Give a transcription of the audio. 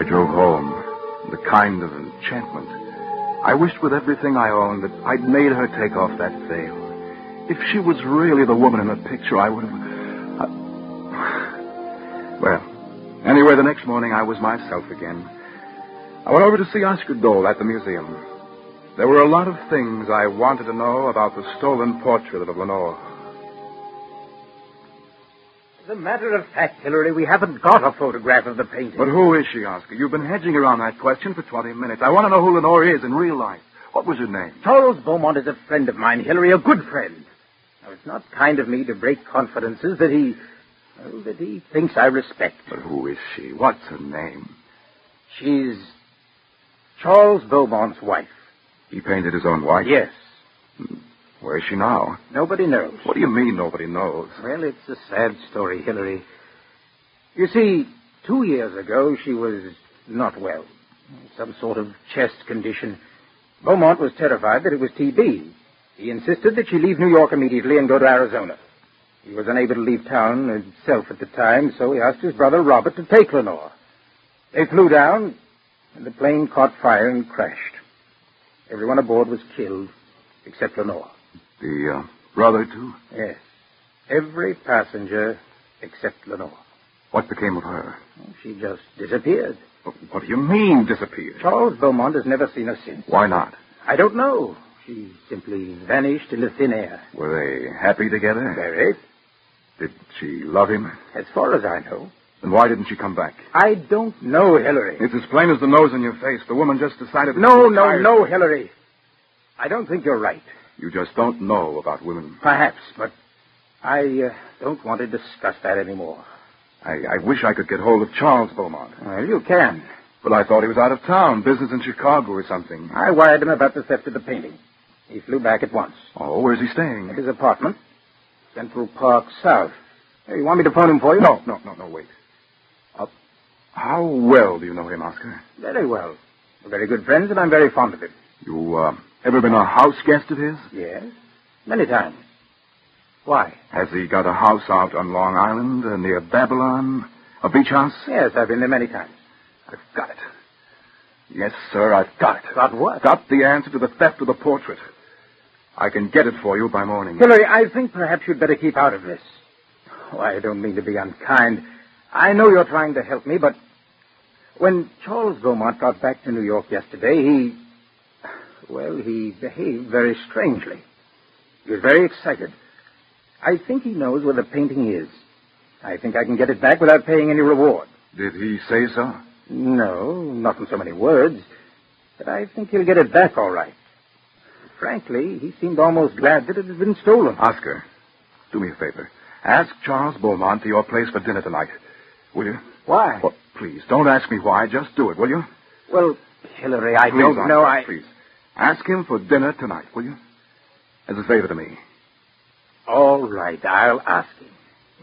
drove home, the kind of enchantment. I wished with everything I owned that I'd made her take off that veil. If she was really the woman in the picture, I would have... Well, anyway, the next morning I was myself again. I went over to see Oscar Dole at the museum. There were a lot of things I wanted to know about the stolen portrait of Lenore. As a matter of fact, Hillary, we haven't got a photograph of the painting. But who is she, Oscar? You've been hedging around that question for 20 minutes. I want to know who Lenore is in real life. What was her name? Charles Beaumont is a friend of mine, Hillary, a good friend. Now, it's not kind of me to break confidences that he thinks I respect. But who is she? What's her name? She's Charles Beaumont's wife. He painted his own wife? Yes. Where is she now? Nobody knows. What do you mean nobody knows? Well, it's a sad story, Hillary. You see, 2 years ago, she was not well. Some sort of chest condition. Beaumont was terrified that it was TB. He insisted that she leave New York immediately and go to Arizona. He was unable to leave town himself at the time, so he asked his brother Robert to take Lenore. They flew down, and the plane caught fire and crashed. Everyone aboard was killed, except Lenore. The brother, too? Yes. Every passenger except Lenore. What became of her? She just disappeared. What do you mean, disappeared? Charles Beaumont has never seen her since. Why not? I don't know. She simply vanished in the thin air. Were they happy together? Very. Did she love him? As far as I know. Then why didn't she come back? I don't know, Hillary. It's as plain as the nose on your face. The woman just decided... No, Hillary. I don't think you're right. You just don't know about women. Perhaps, but I don't want to discuss that anymore. I wish I could get hold of Charles Beaumont. Well, you can. But I thought he was out of town, business in Chicago or something. I wired him about the theft of the painting. He flew back at once. Oh, where's he staying? At his apartment. Central Park South. Hey, you want me to phone him for you? No, wait. How well do you know him, Oscar? Very well. We're very good friends, and I'm very fond of him. You, ever been a house guest of his? Yes. Many times. Why? Has he got a house out on Long Island, near Babylon? A beach house? Yes, I've been there many times. I've got it. Yes, sir, I've got it. Got what? Got the answer to the theft of the portrait. I can get it for you by morning. Hillary, I think perhaps you'd better keep out of this. Oh, I don't mean to be unkind. I know you're trying to help me, but when Charles Beaumont got back to New York yesterday, he behaved very strangely. He was very excited. I think he knows where the painting is. I think I can get it back without paying any reward. Did he say so? No, not in so many words. But I think he'll get it back all right. Frankly, he seemed almost glad that it had been stolen. Oscar, do me a favor. Ask Charles Beaumont to your place for dinner tonight. Will you? Why? Well, please, don't ask me why. Just do it, will you? Well, Hillary, I Please, don't know. Oscar, please. Ask him for dinner tonight, will you? As a favor to me. All right, I'll ask him.